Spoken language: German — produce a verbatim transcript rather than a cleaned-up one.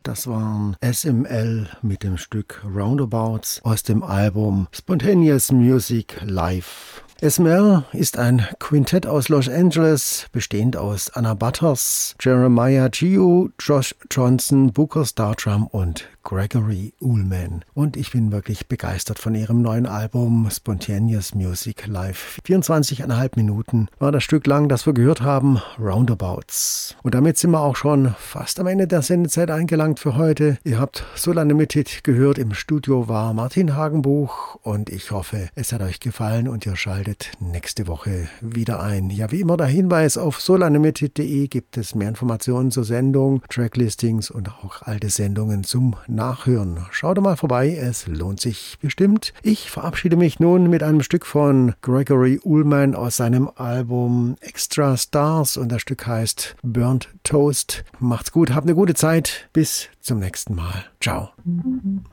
Das waren S M L mit dem Stück Roundabouts aus dem Album Spontaneous Music Live. S M L ist ein Quintett aus Los Angeles, bestehend aus Anna Butters, Jeremiah Gio, Josh Johnson, Booker Startram und Gregory Ullman. Und ich bin wirklich begeistert von ihrem neuen Album Spontaneous Music Live. vierundzwanzig Komma fünf Minuten war das Stück lang, das wir gehört haben, Roundabouts. Und damit sind wir auch schon fast am Ende der Sendezeit angelangt für heute. Ihr habt Soul Unlimited gehört, im Studio war Martin Hagenbuch und ich hoffe, es hat euch gefallen und ihr schaltet nächste Woche wieder ein. Ja, wie immer der Hinweis, auf soul unlimited punkt de gibt es mehr Informationen zur Sendung, Tracklistings und auch alte Sendungen zum Nachhören. Schaut mal vorbei, es lohnt sich bestimmt. Ich verabschiede mich nun mit einem Stück von Gregory Ullman aus seinem Album Extra Stars und das Stück heißt Burnt Toast. Macht's gut, habt eine gute Zeit, bis zum nächsten Mal. Ciao.